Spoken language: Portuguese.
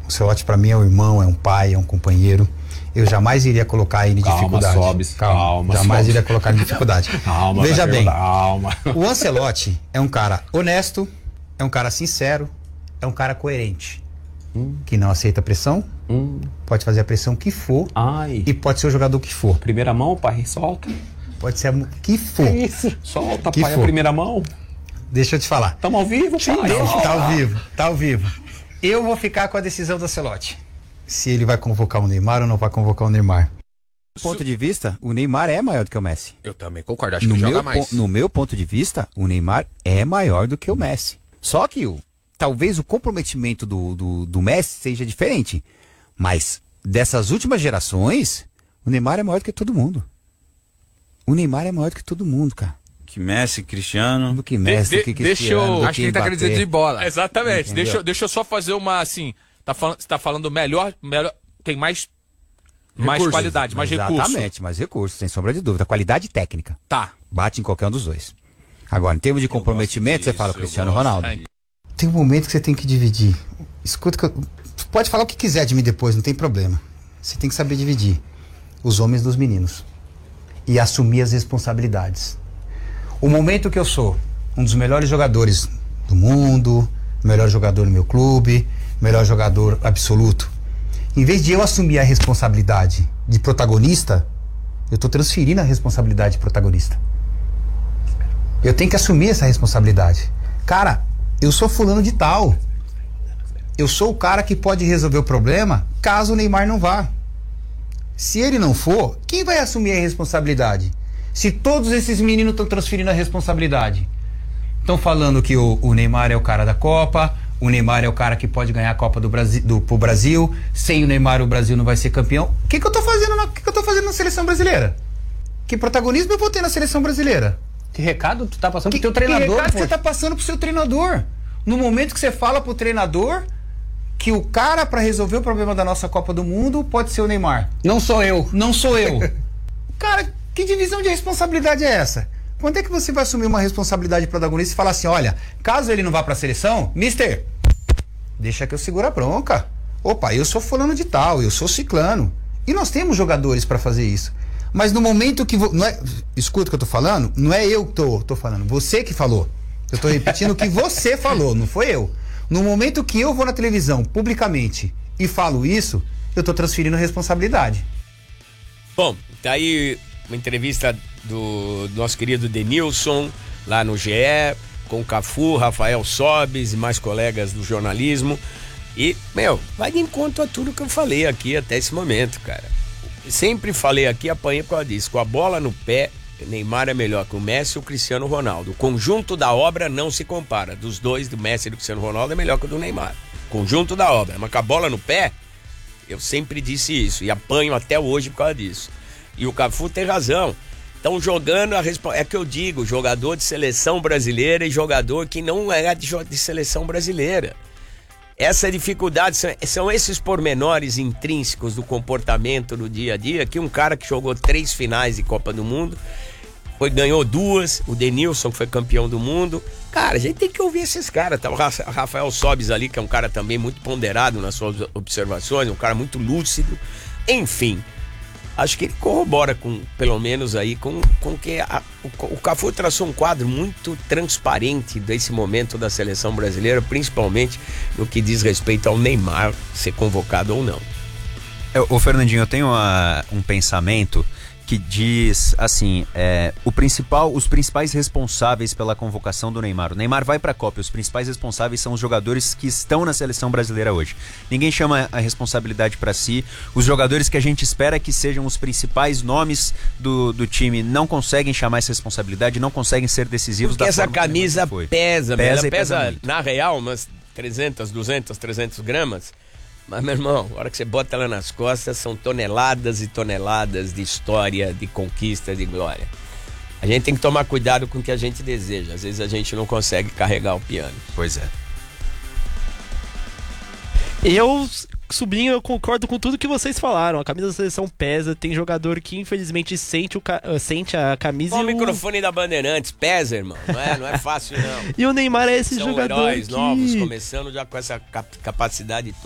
O Ancelotti para mim é um irmão, é um pai, é um companheiro. Eu jamais iria colocar ele em dificuldade. Calma, jamais iria colocar ele em dificuldade. Calma, veja bem, calma. O Ancelotti é um cara honesto, é um cara sincero, é um cara coerente, que não aceita pressão, pode fazer a pressão que for. E pode ser o jogador que for. Primeira mão, pai, solta. Pode ser o que for. É isso, solta, que pai, for. a primeira mão. Deixa eu te falar. Tamo ao vivo, pai. Tá ao vivo. Eu vou ficar com a decisão do Ancelotti. Se ele vai convocar o Neymar ou não vai convocar o Neymar. Do ponto de vista, o Neymar é maior do que o Messi. Eu também concordo, acho que ele joga mais. No meu ponto de vista, o Neymar é maior do que o Messi. Só que talvez o comprometimento do Messi seja diferente. Mas dessas últimas gerações, o Neymar é maior do que todo mundo. O Neymar é maior do que todo mundo, cara. Que Messi, Cristiano. Do que Messi, do que Cristiano. Acho que ele tá querendo dizer de bola. Exatamente. Deixa eu só fazer uma assim. Você tá falando melhor, tem mais qualidade, mais recursos. Exatamente, mais recursos, sem sombra de dúvida. Qualidade técnica. Tá. Bate em qualquer um dos dois. Agora, em termos de comprometimento, você fala Cristiano Ronaldo. Tem um momento que você tem que dividir. Escuta, pode falar o que quiser de mim depois, não tem problema. Você tem que saber dividir os homens dos meninos e assumir as responsabilidades. O momento que eu sou um dos melhores jogadores do mundo, melhor jogador no meu clube, melhor jogador absoluto, em vez de eu assumir a responsabilidade de protagonista, eu tô transferindo a responsabilidade de protagonista. Eu tenho que assumir essa responsabilidade. Cara, eu sou fulano de tal. Eu sou o cara que pode resolver o problema caso o Neymar não vá. Se ele não for, quem vai assumir a responsabilidade? Se todos esses meninos estão transferindo a responsabilidade. Estão falando que o Neymar é o cara da Copa, o Neymar é o cara que pode ganhar a Copa do Brasil, pro Brasil. Sem o Neymar, o Brasil não vai ser campeão. O que eu tô fazendo na seleção brasileira? Que protagonismo eu vou ter na seleção brasileira? Que recado tu tá passando pro teu treinador? Que recado que você tá passando pro seu treinador? No momento que você fala pro treinador que o cara para resolver o problema da nossa Copa do Mundo pode ser o Neymar. Não sou eu. Não sou eu. Cara, que divisão de responsabilidade é essa? Quando é que você vai assumir uma responsabilidade protagonista e falar assim, olha, caso ele não vá pra seleção, mister, deixa que eu seguro a bronca. Opa, eu sou fulano de tal, eu sou ciclano. E nós temos jogadores pra fazer isso. Mas no momento que... escuta o que eu tô falando? Não é eu que tô falando, você que falou. Eu tô repetindo o que você falou, não foi eu. No momento que eu vou na televisão, publicamente, e falo isso, eu tô transferindo a responsabilidade. Bom, tá aí uma entrevista do nosso querido Denilson, lá no GE, com o Cafu, Rafael Sobes e mais colegas do jornalismo. E, vai de encontro a tudo que eu falei aqui até esse momento, cara. Sempre falei aqui, apanhei por causa disso. Com a bola no pé, Neymar é melhor que o Messi e o Cristiano Ronaldo. O conjunto da obra não se compara. Dos dois, do Messi e do Cristiano Ronaldo, é melhor que o do Neymar. Conjunto da obra. Mas com a bola no pé, eu sempre disse isso. E apanho até hoje por causa disso. E o Cafu tem razão. Estão jogando é que eu digo, jogador de seleção brasileira e jogador que não é de seleção brasileira. Essa dificuldade, são esses pormenores intrínsecos do comportamento do dia a dia, que um cara que jogou 3 finais de Copa do Mundo, ganhou 2, o Denilson foi campeão do mundo. Cara, a gente tem que ouvir esses caras. Tá o Rafael Sobes ali, que é um cara também muito ponderado nas suas observações, um cara muito lúcido. Enfim, acho que ele corrobora pelo menos aí, com que o Cafu traçou um quadro muito transparente desse momento da seleção brasileira, principalmente no que diz respeito ao Neymar ser convocado ou não. Ô Fernandinho, eu tenho um pensamento que diz assim, os principais responsáveis pela convocação do Neymar. O Neymar vai para a Copa, os principais responsáveis são os jogadores que estão na seleção brasileira hoje. Ninguém chama a responsabilidade para si. Os jogadores que a gente espera que sejam os principais nomes do time não conseguem chamar essa responsabilidade, não conseguem ser decisivos. Porque essa camisa pesa, ela pesa muito. Na real umas 300, 200, 300 gramas. Mas, meu irmão, a hora que você bota ela nas costas, são toneladas e toneladas de história, de conquista, de glória. A gente tem que tomar cuidado com o que a gente deseja. Às vezes a gente não consegue carregar o piano. Pois é. Sobrinho, eu concordo com tudo que vocês falaram. A camisa da seleção pesa, tem jogador que infelizmente sente a camisa. O microfone da Bandeirantes pesa, irmão. Não é fácil, não. E o Neymar é esse São jogador heróis novos, começando já com essa capacidade